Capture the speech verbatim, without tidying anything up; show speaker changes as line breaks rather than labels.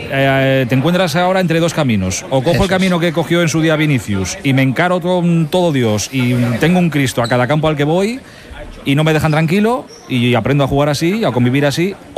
eh, te encuentras ahora entre dos caminos. O cojo
Eso
el camino
es.
que cogió en su día Vinicius y me encaro con todo Dios y tengo un Cristo a cada campo al que voy y no me dejan tranquilo y aprendo a jugar así, a convivir así.